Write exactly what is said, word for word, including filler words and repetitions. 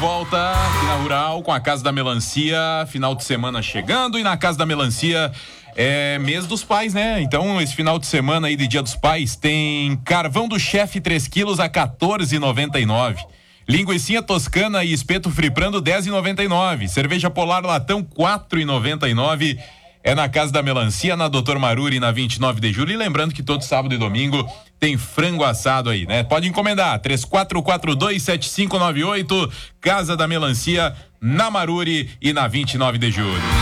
volta aqui na Rural com a Casa da Melancia, final de semana chegando, e na Casa da Melancia é mês dos pais, né? Então esse final de semana aí de Dia dos Pais tem carvão do chefe três quilos a quatorze reais e noventa e nove centavos. Linguicinha toscana e espeto friprando dez reais e noventa e nove centavos. Cerveja Polar latão quatro reais e noventa e nove centavos. É na Casa da Melancia, na doutor Maruri, na vinte e nove de julho. E lembrando que todo sábado e domingo tem frango assado aí, né? Pode encomendar, três quatro quatro dois sete cinco nove oito, Casa da Melancia, na Maruri e na vinte e nove de julho.